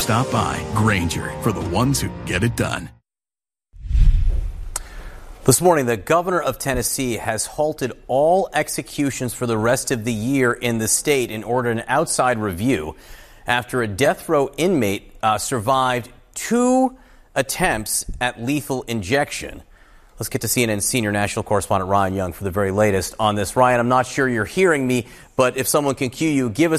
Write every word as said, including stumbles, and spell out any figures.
stop by. Grainger, for the ones who get it done. This morning, the governor of Tennessee has halted all executions for the rest of the year in the state in order an outside review after a death row inmate uh, survived two attempts at lethal injection. Let's get to C N N senior national correspondent Ryan Young for the very latest on this. Ryan, I'm not sure you're hearing me, but if someone can cue you, give us